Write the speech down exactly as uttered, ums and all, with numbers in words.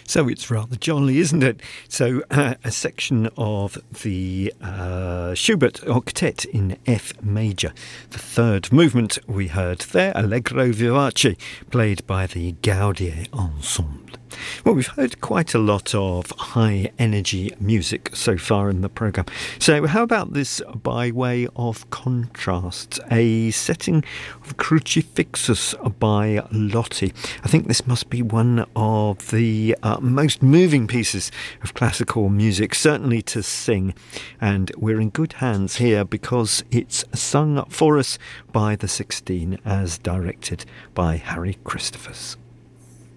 So it's rather jolly, isn't it? So uh, a section of the uh, Schubert Octet in F major. The third movement we heard there, Allegro Vivace, played by the Gaudier Ensemble. Well, we've heard quite a lot of high-energy music so far in the programme. So how about this by way of contrast? A setting of Crucifixus by Lotti. I think this must be one of the uh, most moving pieces of classical music, certainly to sing. And we're in good hands here because it's sung for us by the sixteen as directed by Harry Christophers.